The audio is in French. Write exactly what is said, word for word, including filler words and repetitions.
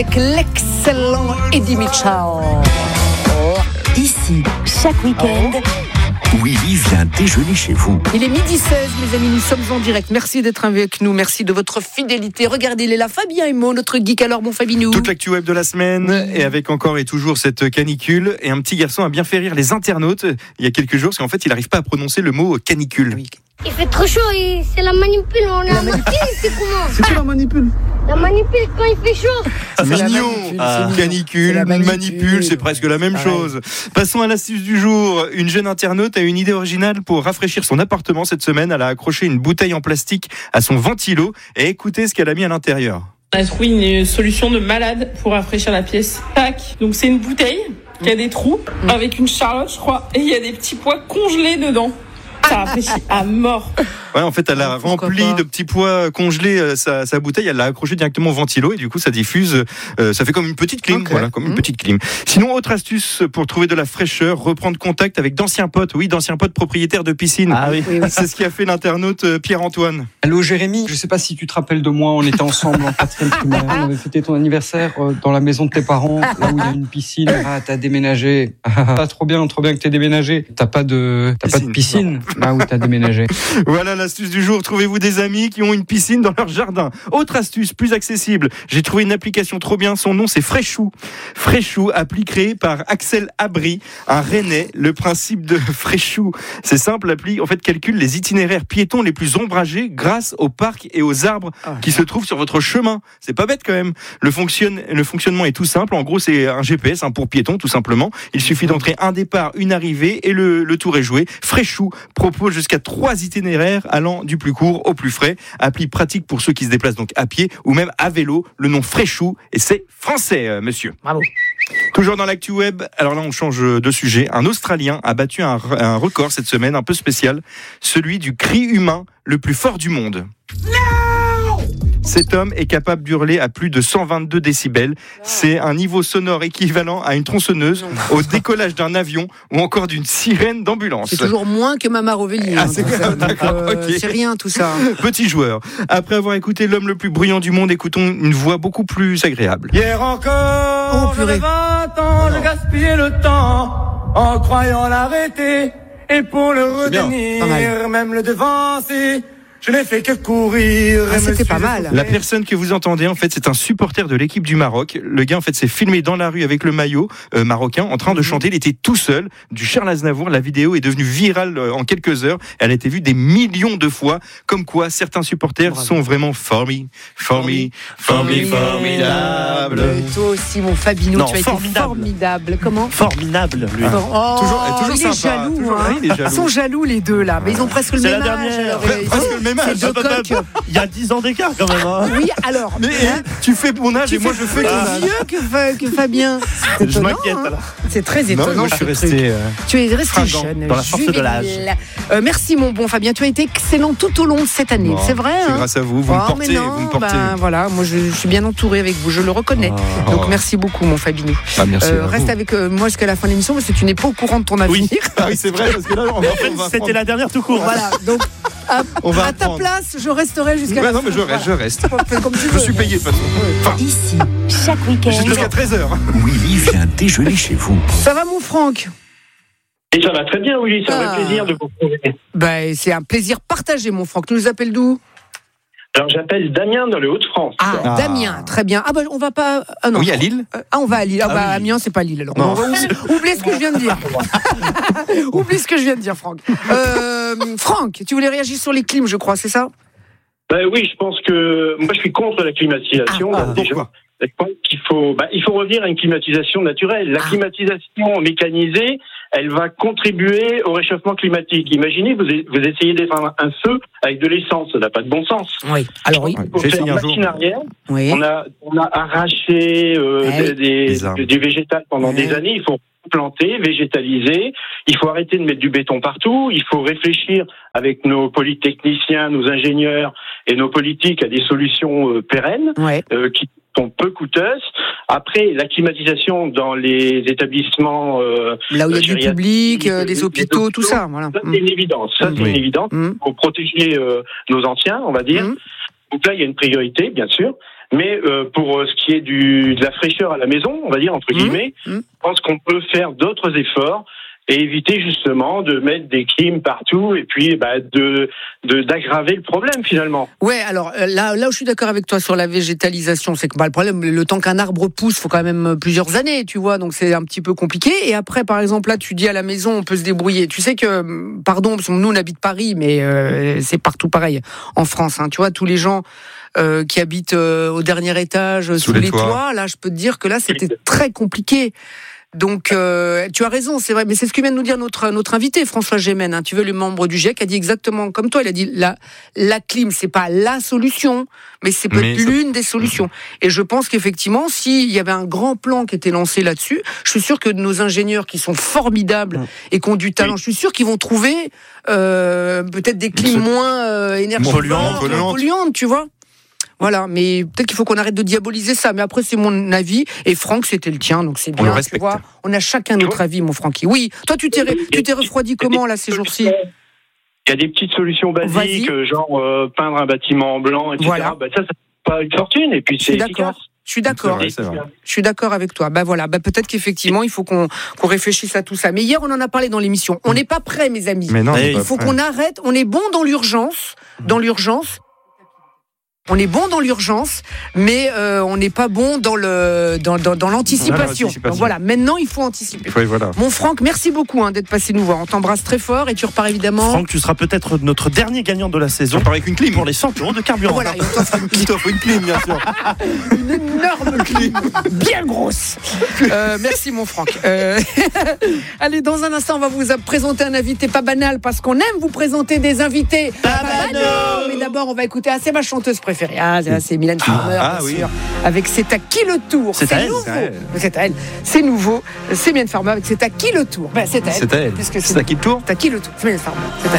Avec l'excellent Eddie Mitchell. Ici, chaque week-end, Willy vient déjeuner chez vous. Il est midi seize, mes amis, nous sommes en direct. Merci d'être avec nous, merci de votre fidélité. Regardez, il est là, Fabien Emo, notre geek. Alors, bon Fabinou. Toute l'actu web de la semaine, et avec encore et toujours cette canicule. Et un petit garçon a bien fait rire les internautes il y a quelques jours, parce qu'en fait, il n'arrive pas à prononcer le mot canicule. Oui. Il fait trop chaud et c'est la manipule, on est la manipule, c'est comment? C'est quoi la manipule? La manipule quand il fait chaud. C'est c'est la mignon. manipule, Ah. c'est mignon. Canicule, C'est la manipule. manipule, c'est presque la même Pareil. chose. Passons à l'astuce du jour. Une jeune internaute a une idée originale pour rafraîchir son appartement cette semaine. Elle a accroché une bouteille en plastique à son ventilo et écoutez ce qu'elle a mis à l'intérieur. On a trouvé une solution de malade pour rafraîchir la pièce. Tac. Donc c'est une bouteille qui a des trous avec une charlotte, je crois, et il y a des petits pois congelés dedans. Ça rafraîchit à mort. Ouais, en fait, elle a Ah, pourquoi rempli pas. de petits pois congelés euh, sa, sa bouteille, elle l'a accroché directement au ventilo et du coup, ça diffuse, euh, ça fait comme une petite clim, Okay. voilà, comme une Mmh. petite clim. Sinon, autre astuce pour trouver de la fraîcheur, reprendre contact avec d'anciens potes, oui, d'anciens potes propriétaires de piscine. Ah oui. Oui, oui. C'est ce qui a fait l'internaute euh, Pierre-Antoine. Allô Jérémy, je sais pas si tu te rappelles de moi, on était ensemble en quatrième primaire, on avait fêté ton anniversaire euh, dans la maison de tes parents, là où il y a une piscine. Ah, t'as déménagé. Ah, trop bien, trop bien que t'aies déménagé. T'as pas de, t'as pas de piscine là où t'as déménagé. Voilà l'astuce du jour. Trouvez-vous des amis qui ont une piscine dans leur jardin. Autre astuce plus accessible. J'ai trouvé une application trop bien. Son nom, c'est Fréchou. Fréchou, appli créée par Axel Abri, un Rennais. Le principe de Fréchou, c'est simple. L'appli, en fait, calcule les itinéraires piétons les plus ombragés grâce aux parcs et aux arbres qui se trouvent sur votre chemin. C'est pas bête quand même. Le, fonctionne, le fonctionnement est tout simple. En gros, c'est un G P S hein, pour piétons, tout simplement. Il suffit d'entrer un départ, une arrivée et le, le tour est joué. Fréchou propose jusqu'à trois itinéraires allant du plus court au plus frais. Appli pratique pour ceux qui se déplacent donc à pied ou même à vélo. Le nom Fréchou et c'est français, euh, monsieur. Bravo. Toujours dans l'actu web, alors là on change de sujet. Un Australien a battu un, un record cette semaine un peu spécial, celui du cri humain le plus fort du monde. Cet homme est capable d'hurler à plus de cent vingt-deux décibels. C'est un niveau sonore équivalent à une tronçonneuse au décollage d'un avion ou encore d'une sirène d'ambulance. C'est toujours moins que Mama Rovelli. Ah, hein, c'est tout ça, clair, donc, d'accord, euh, ok. c'est rien tout ça. Petit joueur. Après avoir écouté l'homme le plus bruyant du monde, écoutons une voix beaucoup plus agréable. Hier encore, Oh, purée. j'avais vingt ans, je gaspillais le temps en croyant l'arrêter. Et pour le bien. Pas mal. retenir, même le devancer, je n'ai fait que courir. Ah, et me c'était suis pas mal. essoufflé. La personne que vous entendez, en fait, c'est un supporter de l'équipe du Maroc. Le gars, en fait, s'est filmé dans la rue avec le maillot euh, marocain, en train de chanter. Il était tout seul, du Charles Aznavour. La vidéo est devenue virale euh, en quelques heures. Elle a été vue des millions de fois. Comme quoi, certains supporters Bravo. sont vraiment formi, formi, formi, formidable. Et toi aussi, mon Fabinou, Non, tu as été formidable. formidable. Comment? Formidable, lui. Oh, Toujours- et toujours il est sympa, jaloux, toujours- hein. oui, il est jaloux. Ils sont jaloux les deux là, mais ils ont presque le C'est même la âge. dernière. alors, Pre- ils- presque le même âge. C'est deux Hop, hop, hop. coqs. Il y a dix ans d'écart quand même. Hein. Oui, alors. Mais hein, eh, tu fais mon âge tu et moi je fais ton plus âge. vieux que, Fa- que Fabien. C'est Je étonnant, m'inquiète hein. alors. C'est très Non, étonnant. moi je suis ce truc. resté. euh, Tu es resté fringant, jeune, dans la force de l'âge. juvénile. Euh, merci mon bon Fabien, tu as été excellent tout au long de cette année. Bon, c'est vrai. C'est hein grâce à vous. Vous Oh, me portez. mais non, vous me portez. ben, voilà, moi je, je suis bien entouré avec vous, je le reconnais. Oh. Donc merci beaucoup mon Fabinou. Ah, merci Euh, à reste vous. avec euh, moi jusqu'à la fin de l'émission parce que tu n'es pas au courant de ton avenir. Ah oui, c'est vrai parce que là on va. on va C'était prendre- la dernière tout court. Voilà, donc à, On va à ta apprendre. place, je resterai jusqu'à Ouais, la non fin. mais je reste, je reste. Voilà. Fais comme tu Je veux. suis payé de toute façon. Enfin, ici, chaque week-end, jusqu'à treize heures. Willy vient déjeuner chez vous. Ça va mon Franck? Et ça va très bien, Willy, ça Ah. fait plaisir de vous retrouver. Ben, c'est un plaisir partagé mon Franck. Tu nous appelles d'où? Alors, j'appelle Damien dans le Hauts-de-France. Ah, Ah. Damien, très bien. Ah ben on va pas. Ah non. Oui, à Lille. Euh, Ah, on va à Lille. Ah, Ah bah, oui. Amiens, c'est pas Lille alors. Non. On va ou- Oublie ce que je viens de dire. Oublie ce que je viens de dire, Franck. Euh, Franck, tu voulais réagir sur les clims, je crois, c'est ça? Ben oui, je pense que moi, je suis contre la climatisation. Ah, donc, déjà. pourquoi Je pense qu'il faut, bah, il faut revenir à une climatisation naturelle. La Ah. climatisation mécanisée, elle va contribuer au réchauffement climatique. Imaginez, vous, vous essayez d'éteindre un feu avec de l'essence, ça n'a pas de bon sens. Oui. Alors oui. Ouais, Pour j'ai faire essayé un jour. machine arrière, Oui. on a, on a arraché euh, Ouais. des, des, Des arbres. des végétales pendant Ouais. des années. Il faut planter, végétaliser. Il faut arrêter de mettre du béton partout. Il faut réfléchir avec nos polytechniciens, nos ingénieurs et nos politiques à des solutions euh, pérennes Ouais. euh, qui sont peu coûteuses. Après, la climatisation dans les établissements... Euh, Là où il y a euh, du gériatriques, public, euh, les- des les hôpitaux, tout ça. Voilà. Ça, c'est une évidence. Ça, c'est Oui. une évidence. Mm. Pour protéger euh, nos anciens, on va dire. Mm. Donc là, il y a une priorité, bien sûr. Mais euh, pour euh, ce qui est du, de la fraîcheur à la maison, on va dire, entre guillemets, mmh. je pense qu'on peut faire d'autres efforts et éviter justement de mettre des clims partout et puis bah, de, de d'aggraver le problème finalement. Ouais, alors là, là où je suis d'accord avec toi sur la végétalisation, c'est que bah, le problème, le temps qu'un arbre pousse, faut quand même plusieurs années, tu vois, donc c'est un petit peu compliqué. Et après, par exemple, là, tu dis à la maison, on peut se débrouiller. Tu sais que, pardon, parce que nous on habite Paris, mais euh, c'est partout pareil en France. Hein, tu vois, tous les gens euh, qui habitent euh, au dernier étage, sous, sous les, les toits. toits, là, je peux te dire que là, c'était très compliqué. Donc, euh, tu as raison, c'est vrai, mais c'est ce que vient de nous dire notre notre invité François Gémen. Hein, tu veux, le membre du GIEC a dit exactement comme toi. Il a dit la la clim, c'est pas la solution, mais c'est peut-être mais l'une ça... des solutions. Et je pense qu'effectivement, s'il y avait un grand plan qui était lancé là-dessus, je suis sûr que nos ingénieurs qui sont formidables et qui ont du talent, je suis sûr qu'ils vont trouver euh, peut-être des clims moins euh, énergivores, polluantes, polluantes, tu vois. Voilà, mais peut-être qu'il faut qu'on arrête de diaboliser ça. Mais après, c'est mon avis. Et Franck, c'était le tien, donc c'est bien. Tu vois, on a chacun notre avis, mon Francky. Oui, toi, tu t'es, tu t'es refroidi comment, là, ces jours-ci ? Il y a des petites solutions basiques, Vas-y. genre euh, peindre un bâtiment en blanc, et cetera. Voilà. Bah, ça, ça coûte pas une fortune, et puis c'est efficace. D'accord. Je suis d'accord. C'est vrai, c'est vrai. Je suis d'accord avec toi. Bah voilà. Bah peut-être qu'effectivement, il faut qu'on, qu'on réfléchisse à tout ça. Mais hier, on en a parlé dans l'émission. On n'est pas prêts, mes amis. Mais non, il faut prêt. qu'on arrête. On est bon dans l'urgence, dans l'urgence. On est bon dans l'urgence, mais euh, on n'est pas bon dans le dans dans, dans l'anticipation. Ah, Donc voilà, maintenant il faut anticiper. Oui, voilà. Mon Franck, merci beaucoup hein, d'être passé nous voir. On t'embrasse très fort et tu repars évidemment. Franck, tu seras peut-être notre dernier gagnant de la saison. On part avec une clim pour les cent euros de carburant. Voilà, il t'offre une clim. une clim, bien sûr. Une énorme clim, bien grosse. Euh, merci mon Franck. Euh... Allez, dans un instant, on va vous présenter un invité pas banal parce qu'on aime vous présenter des invités pas, pas banaux. Mais d'abord, on va écouter. Ah, c'est ma chanteuse préférée. Ah, c'est Mylène Farmer, ah, bien oui. sûr. Avec C'est à qui le tour. C'est, c'est à elle, nouveau. c'est, à elle. c'est à elle. C'est nouveau. C'est Mylène Farmer avec C'est à qui le tour. Ben, c'est à elle. C'est à elle. C'est, c'est à qui le tour C'est à qui le tour. C'est Mylène Farmer. C'est à elle.